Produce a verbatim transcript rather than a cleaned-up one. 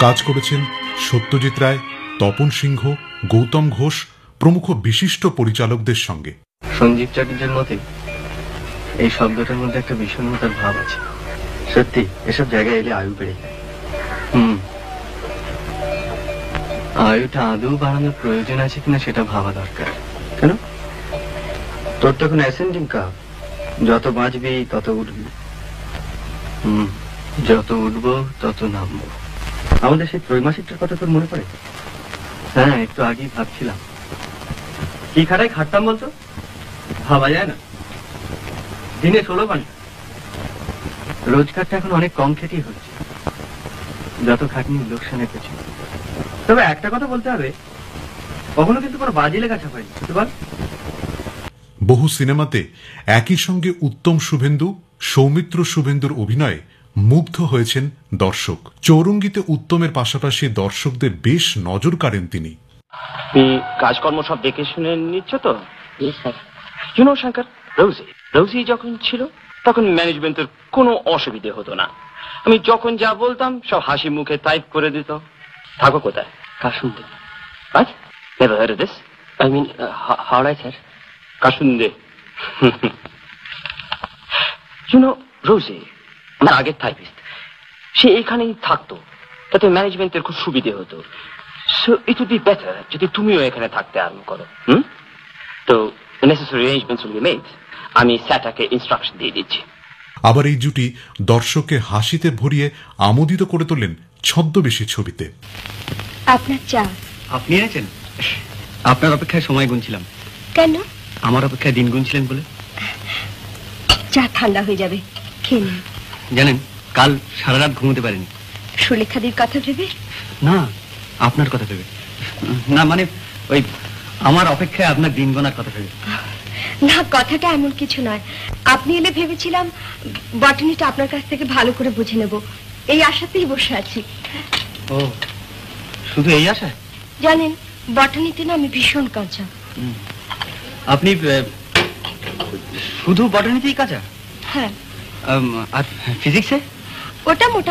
কাজ করেছেন সত্যজিৎ রায়, তপন সিংহ, গৌতম ঘোষ প্রমুখ বিশিষ্ট পরিচালকদের সঙ্গে। সঞ্জীব চ্যাটার্জির মতে এই শব্দটার মধ্যে একটা বিষণ্ণতার ভাব আছে। সত্যি এসব জায়গায় এলে আয়ু বেড়ে যায়। হুম, আয়ুটা আদৌ বাড়ানোর প্রয়োজন আছে কিনা সেটা ভাবা দরকার। কেন? তোর তখন অ্যাসেন্ডিং কাপ, যত বাঁচবি তত উঠবি। হুম, যত উঠবো তত নামবো। আমাদের সেই ত্রৈমাসিকটার কথা তোর মনে পড়ে? হ্যাঁ, একটু আগেই ভাবছিলাম কি খাটায় খাটতাম বলতো, ভাবা যায় না। দিনে ষোলো ঘন্টা রোজগারটা এখন অনেক কম খেটেই হচ্ছে, যত খাটনি লোকসানের পেছনে। তবে একটা কথা বলতে হবে, কখনো কিন্তু কোনো বাজে লেখা ছাপায়নি, বুঝতে পার? বহু সিনেমাতে একই সঙ্গে উত্তম শুভেন্দু, সৌমিত্র শুভেন্দুর অভিনয়ে মুগ্ধ হয়েছেন দর্শক। চৌরঙ্গীতে উত্তমের পাশাপাশি দর্শকদের বেশ নজর কাড়েন তিনি। কাজকর্ম সব দেখে শুনে নিচ্ছ তো? ইউ নো শঙ্কর, রোজি রোজি যখন ছিল তখন ম্যানেজমেন্টের কোনো অসুবিধে হতো না। আমি যখন যা বলতাম সব হাসি মুখে টাইপ করে দিত। থাকো কোথায়? কাশুন্দে। What? Never heard of this? I mean, uh, হাওড়ায় স্যার। কাশুন্দে। ইউ নো রোজি আমার আগের টাইপিস্ট, সে এখানেই থাকতো, তাতে ম্যানেজমেন্টের খুব সুবিধে হতো। So it would be better যদি তুমিও এখানে থাকতে আরম্ভ করো। হুম, তো necessary arrangements will be made. আমি স্যাটাকে ইনস্ট্রাকশন দিয়ে দিচ্ছি। আবার এই জুটি দর্শককে হাসিতে ভরিয়ে আমোদিত করে তোলেন ছদ্মবেশী ছবিতে। আপনার চা। আপনি এনেছেন? আপনার অপেক্ষায় সময় গুনছিলাম। কেন? আমার অপেক্ষায় দিন গুনছিলেন বলে। চা ঠান্ডা হয়ে যাবে, খেয়ে নিন। জানেন, কাল সারা রাত ঘুমোতে পারিনি। সুলেখাদির কথা ভেবে? না, আপনার কথা ভেবে। না মানে ওই আমার অপেক্ষায় আপনার দিন গোনার কথা ভেবে। না, কথাটা এমন কিছু নয়। আপনি এলে ভেবেছিলাম বটানিটা আপনার কাছ থেকে ভালো করে বুঝে নেব, এই আশাতেই বসে আছি। ও, শুধু এই আশা? জানেন, বটানিতে না আমি ভীষণ কাঁচা। আপনি শুধু বটানিতেই কাঁচা? হ্যাঁ। আর ফিজিক্সে? ওটা মোটা